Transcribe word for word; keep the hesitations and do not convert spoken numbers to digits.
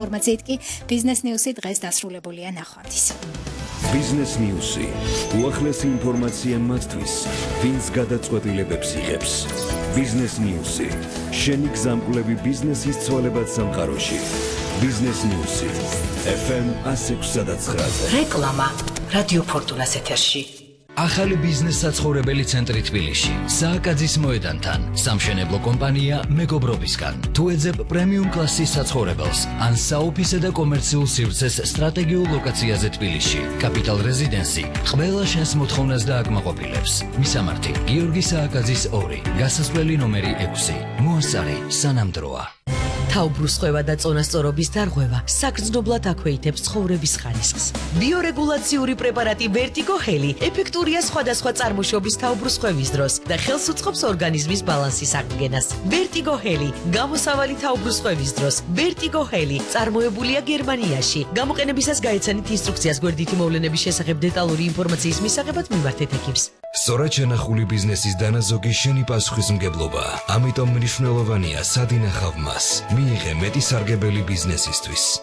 ინფორმაციით კი ბიზნეს ნიუსი დღეს დასრულებულია ნახვამდის. ბიზნეს ნიუსი უახლესი ინფორმაცია მათთვის, ვინც გადაწყვეტილებებს იღებს. ბიზნეს ნიუსი შენი გზამკვლევი ბიზნესის ცვალებად სამყაროში. ბიზნეს ნიუსი ეფ ემ one oh six nine. რეკლამა რადიო ფორტუნას ეთერში. ახალი ბიზნეს საცხოვრებელი ცენტრი თბილისში, სააკაძის მოედანთან, სამშენებლო კომპანია მეგობრობისგან. თუ ეძებ პრემიუმ კლასის საცხოვრებელს, ან საოფისე და კომერციულ სივრცეს სტრატეგიულ ლოკაციაზე თბილისში, კაპიტალ რეზიდენსი ყველა შენს მოთხოვნას დააკმაყოფილებს. მისამართი: გიორგი სააკაძის ორი, გასასვლელი ნომერი ექვსი. მოასწარი სანამ დროა. თავბრუსხვევა და წონასწორობის დარღვევა საგრძნობლად აქვეითებს ცხოვრების ხარისხს. ბიორეგულაციური პრეპარატი Vertigo Heli ეფექტურია სხვადასხვა წარმოშობის თავბრუსხვევის დროს და ხელს უწყობს ორგანიზმის ბალანსის აღდგენას. Vertigo Heli გამოსავალი თავბრუსხვევის დროს. Vertigo Heli წარმოებულია გერმანიაში. გამოყენებისას გაეცანით ინსტრუქციას გვერდითი მოვლენების შესახებ დეტალური ინფორმაციის მისაღებად მიმართეთ ექიმს. სწორად შენახული ბიზნესის დანაზოგი შენი პასუხისმგებლობა. ამიტომ მნიშვნელოვანია სად ინახავ მას. მიიღე მეტი სარგებელი ბიზნესისთვის.